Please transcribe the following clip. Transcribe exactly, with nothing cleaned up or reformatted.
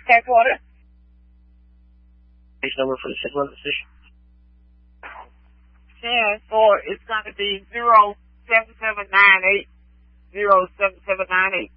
Catwater. Page number for the signal position. ten four, it's going to be zero seven seven nine eight. zero seven seven nine eight.